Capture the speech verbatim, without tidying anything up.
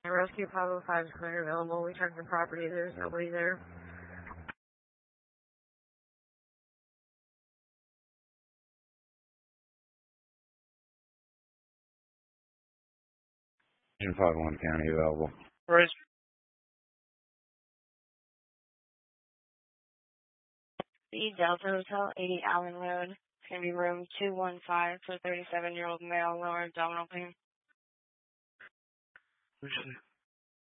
Rescue five oh five is clearly available. We checked the property. There's nobody there. five one County available. Right. The Delta Hotel, eighty Allen Road. It's going to be room two one five for thirty-seven-year-old male, lower abdominal pain. Appreciate it.